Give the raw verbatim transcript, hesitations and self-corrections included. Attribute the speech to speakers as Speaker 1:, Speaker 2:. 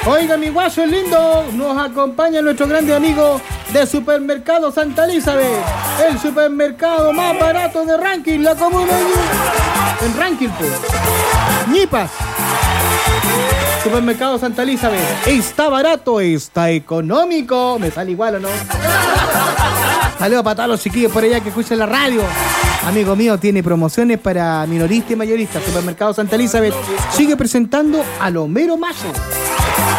Speaker 1: Oiga, mi guaso es lindo, nos acompaña nuestro grande amigo de Supermercado Santa Elizabeth, el supermercado más barato de ranking, la comuna en ranking, pues. Ñipas. Supermercado Santa Elizabeth, está barato, está económico. Me sale igual, ¿o no? Saludos para todos los chiquillos por allá que escuchan la radio. Amigo mío, tiene promociones para minoristas y mayoristas. Supermercado Santa Elizabeth sigue presentando a Homero Mayo.